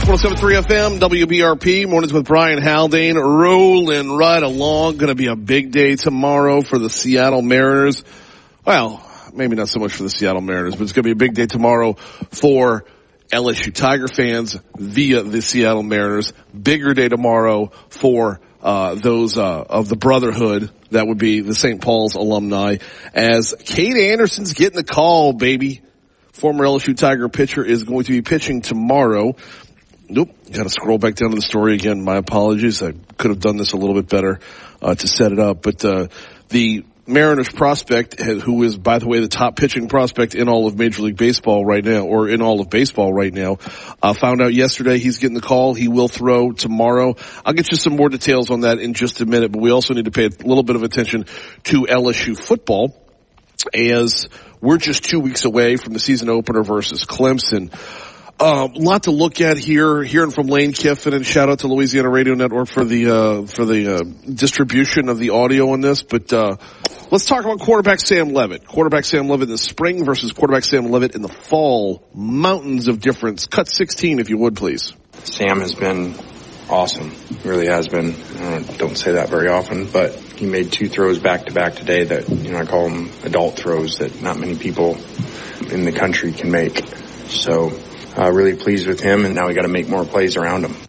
107.3 FM, WBRP, mornings with Brian Haldane, rolling right along. Going to be a big day tomorrow for the Seattle Mariners. Well, maybe not so much for the Seattle Mariners, but it's going to be a big day tomorrow for LSU Tiger fans via the Seattle Mariners. Bigger day tomorrow for those of the Brotherhood. That would be the St. Paul's alumni, as Cade Anderson's getting the call, baby. Former LSU Tiger pitcher is going to be pitching tomorrow. Nope, got to scroll back down to the story again. My apologies. I could have done this a little bit better to set it up. But the Mariners prospect, who is, by the way, the top pitching prospect in all of Major League Baseball right now, or in all of baseball right now, found out yesterday he's getting the call. He will throw tomorrow. I'll get you some more details on that in just a minute, but we also need to pay a little bit of attention to LSU football, as we're just 2 weeks away from the season opener versus Clemson. Lot to look at here, hearing from Lane Kiffin, and shout out to Louisiana Radio Network for the distribution of the audio on this. But, let's talk about quarterback Sam Levitt. Quarterback Sam Levitt in the spring versus quarterback Sam Levitt in the fall. Mountains of difference. Cut 16 if you would, please. Sam has been awesome. He really has been. I don't say that very often, but he made 2 throws back to back today that, I call them adult throws that not many people in the country can make. So, really pleased with him, and now we got to make more plays around him.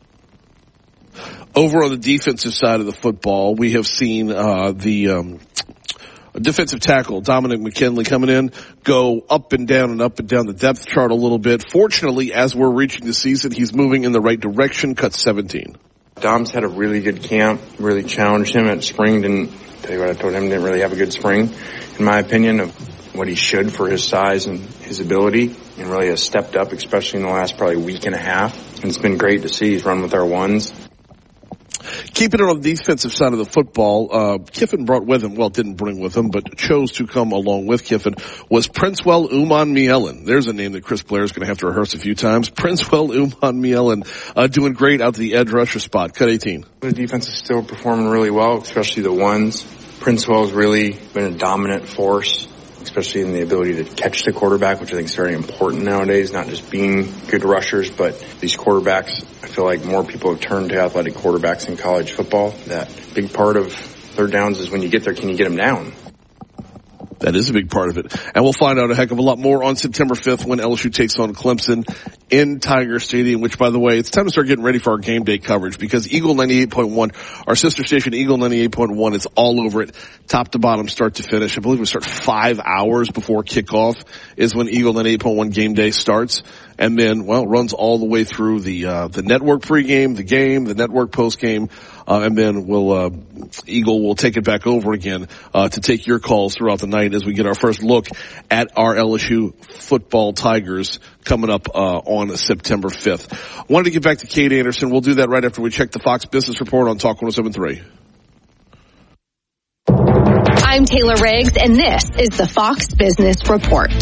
Over on the defensive side of the football, we have seen the defensive tackle Dominic McKinley coming in, go up and down the depth chart a little bit. Fortunately, as we're reaching the season, he's moving in the right direction. Cut 17. Dom's had a really good camp, really challenged him at spring. Tell you what, I told him, didn't really have a good spring, in my opinion, of what he should for his size and his ability, and really has stepped up, especially in the last probably week and a half. And it's been great to see. He's run with our ones. Keeping it on the defensive side of the football, Kiffin brought with him, didn't bring with him, but chose to come along with Kiffin, was Princewell Umanmielen. There's a name that Chris Blair is going to have to rehearse a few times. Princewell Umanmielen, doing great out to the edge rusher spot. Cut 18. The defense is still performing really well, especially the ones. Princewell's really been a dominant force, especially in the ability to catch the quarterback, which I think is very important nowadays, not just being good rushers, but these quarterbacks, I feel like more people have turned to athletic quarterbacks in college football. That big part of third downs is when you get there, can you get them down? That is a big part of it. And we'll find out a heck of a lot more on September 5th when LSU takes on Clemson in Tiger Stadium, which, by the way, it's time to start getting ready for our game day coverage, because Eagle 98.1, our sister station Eagle 98.1, is all over it, top to bottom, start to finish. I believe we start 5 hours before kickoff is when Eagle 98.1 game day starts. And then, runs all the way through the network pregame, the game, the network postgame, and then Eagle will take it back over again, to take your calls throughout the night as we get our first look at our LSU football Tigers coming up, on September 5th. Wanted to get back to Cade Anderson. We'll do that right after we check the Fox Business Report on Talk 107.3. I'm Taylor Riggs, and this is the Fox Business Report.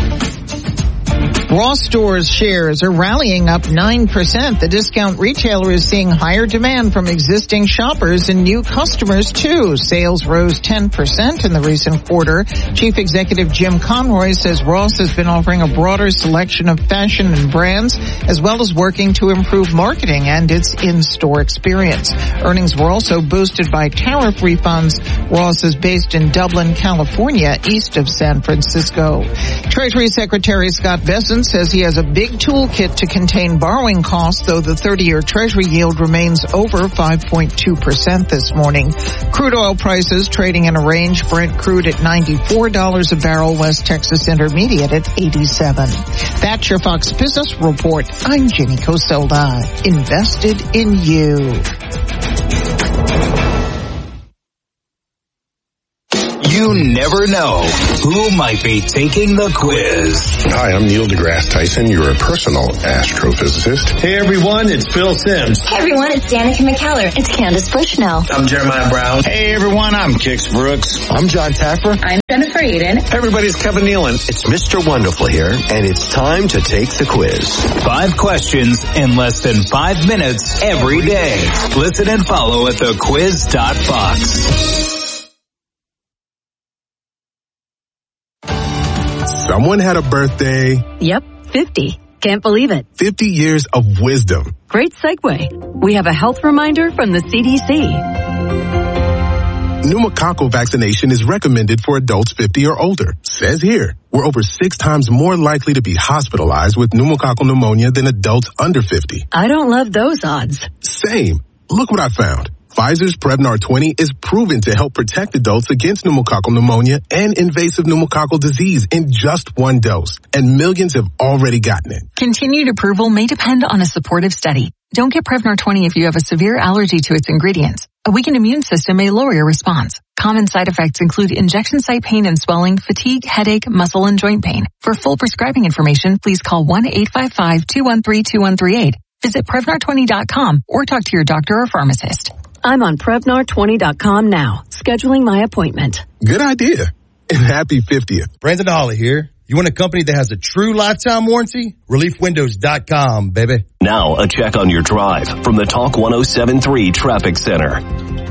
Ross Stores shares are rallying up 9%. The discount retailer is seeing higher demand from existing shoppers and new customers too. Sales rose 10% in the recent quarter. Chief Executive Jim Conroy says Ross has been offering a broader selection of fashion and brands, as well as working to improve marketing and its in-store experience. Earnings were also boosted by tariff refunds. Ross is based in Dublin, California, east of San Francisco. Treasury Secretary Scott Bessent says he has a big toolkit to contain borrowing costs, though the 30-year Treasury yield remains over 5.2% this morning. Crude oil prices trading in a range. Brent crude at $94 a barrel, West Texas Intermediate at $87. That's your Fox Business Report. I'm Jenny Coselda. Invested in you. You never know who might be taking the quiz. Hi, I'm Neil deGrasse Tyson. You're a personal astrophysicist. Hey, everyone, it's Phil Simms. Hey, everyone, it's Danica McKellar. It's Candace Bushnell. I'm Jeremiah Brown. Hey, everyone, I'm Kix Brooks. I'm John Taffer. I'm Jennifer Eden. Hey, everybody, it's Kevin Nealon. It's Mr. Wonderful here, and it's time to take the quiz. 5 questions in less than 5 minutes every day. Listen and follow at thequiz.fox. Someone had a birthday. Yep, 50. Can't believe it. 50 years of wisdom. Great segue. We have a health reminder from the CDC. Pneumococcal vaccination is recommended for adults 50 or older. Says here, we're over 6 times more likely to be hospitalized with pneumococcal pneumonia than adults under 50. I don't love those odds. Same. Look what I found. Pfizer's Prevnar 20 is proven to help protect adults against pneumococcal pneumonia and invasive pneumococcal disease in just 1 dose. And millions have already gotten it. Continued approval may depend on a supportive study. Don't get Prevnar 20 if you have a severe allergy to its ingredients. A weakened immune system may lower your response. Common side effects include injection site pain and swelling, fatigue, headache, muscle, and joint pain. For full prescribing information, please call 1-855-213-2138. Visit Prevnar20.com or talk to your doctor or pharmacist. I'm on Prevnar20.com now, scheduling my appointment. Good idea. And happy 50th. Brandon Holly here. You want a company that has a true lifetime warranty? ReliefWindows.com, baby. Now, a check on your drive from the Talk 107.3 Traffic Center.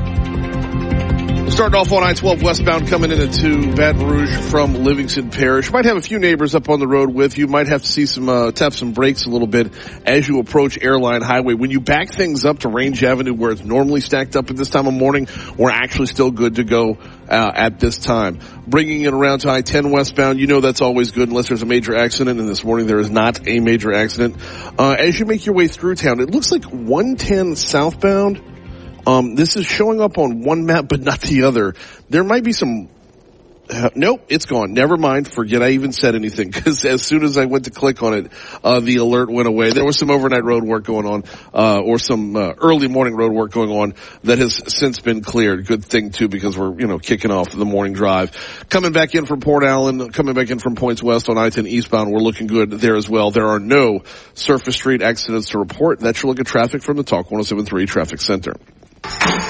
Starting off on I-12 westbound coming into Baton Rouge from Livingston Parish. Might have a few neighbors up on the road with you. Might have to see tap some brakes a little bit as you approach Airline Highway. When you back things up to Range Avenue where it's normally stacked up at this time of morning, we're actually still good to go at this time. Bringing it around to I-10 westbound, you know that's always good unless there's a major accident, and this morning there is not a major accident. As you make your way through town, it looks like 110 southbound. This is showing up on one map, but not the other. There might be some, nope, it's gone. Never mind. Forget I even said anything, because as soon as I went to click on it, the alert went away. There was some overnight road work going on, or some, early morning road work going on that has since been cleared. Good thing too, because we're, kicking off the morning drive. Coming back in from Port Allen, coming back in from Points West on I-10 eastbound, we're looking good there as well. There are no surface street accidents to report. That's your look at traffic from the Talk 107.3 Traffic Center.